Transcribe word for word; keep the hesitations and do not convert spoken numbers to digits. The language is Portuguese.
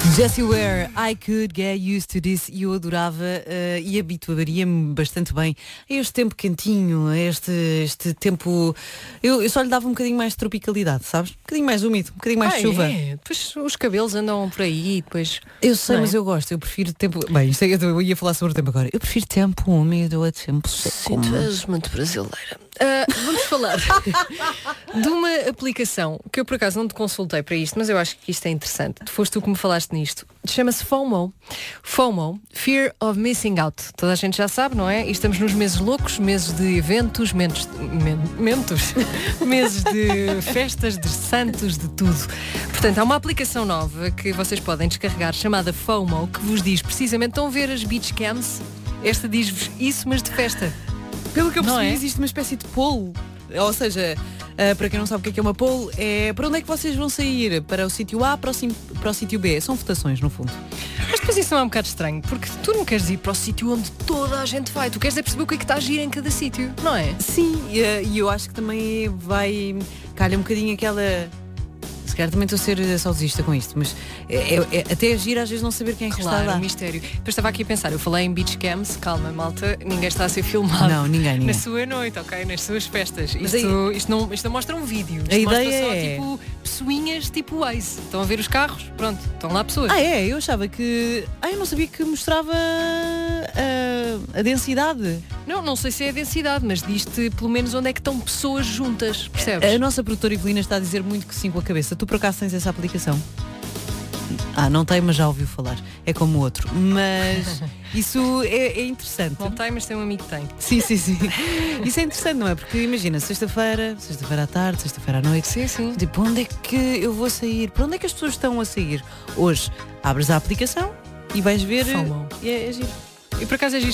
Jessie Ware, I could get used to this. E eu adorava uh, e habituaria-me bastante bem a este tempo quentinho, a este, este tempo. Eu, eu só lhe dava um bocadinho mais de tropicalidade, sabes? Um bocadinho mais úmido, um bocadinho mais ah, chuva. É. Depois os cabelos andam por aí, depois. Eu sei, não mas é? eu gosto, eu prefiro tempo. Bem, isto é, eu ia falar sobre o tempo agora. Eu prefiro tempo úmido a tempo seco. Sim, tu és muito brasileira. Uh, vamos falar de uma aplicação que eu por acaso não te consultei para isto, mas eu acho que isto é interessante. Tu foste tu que me falaste nisto. Chama-se FOMO. FOMO, Fear of Missing Out. Toda a gente já sabe, não é? E estamos nos meses loucos, meses de eventos, mentos, men, mentos, meses de festas, de santos, de tudo. Portanto, há uma aplicação nova que vocês podem descarregar chamada FOMO, que vos diz precisamente, estão a ver as beach cams? Esta diz-vos isso, mas de festa. Pelo que eu Não percebi, é? existe uma espécie de poll. Ou seja, uh, para quem não sabe o que é, que é uma poll, é para onde é que vocês vão sair? Para o sítio A, para o, sim, para o sítio B? São votações, no fundo. Mas depois isso não é um bocado estranho, porque tu não queres ir para o sítio onde toda a gente vai. Tu queres é perceber o que é que está a agir em cada sítio, não é? Sim, e uh, e eu acho que também vai calha um bocadinho aquela. Se calhar também estou a ser saudosista com isto, mas é, é, é, até agir às vezes não saber quem é que Claro, está lá. um mistério. Depois estava aqui a pensar, eu falei em beach cams, calma malta, ninguém está a ser filmado. Não, ninguém, ninguém. Na sua noite, ok? Nas suas festas. Mas Isto, aí- isto, não, isto não mostra um vídeo. Isto A mostra ideia só é- tipo pessoinhas tipo Waze. Estão a ver os carros? Pronto, estão lá pessoas. Ah, é? Eu achava que. Ah, eu não sabia que mostrava uh, a densidade. Não, não sei se é a densidade, mas diz-te pelo menos onde é que estão pessoas juntas, percebes? A nossa produtora Evelina está a dizer muito que sim com a cabeça. Tu por acaso tens essa aplicação? Ah, não tem, mas já ouviu falar. É como o outro. Mas isso é, é interessante. Não tem, mas tem um amigo que tem. Sim, sim, sim. Isso é interessante, não é? Porque imagina, sexta-feira, sexta-feira à tarde, sexta-feira à noite. Sim, sim. Tipo, onde é que eu vou sair? Para onde é que as pessoas estão a sair? Hoje, abres a aplicação e vais ver. FOMO. E é, é giro. E por acaso é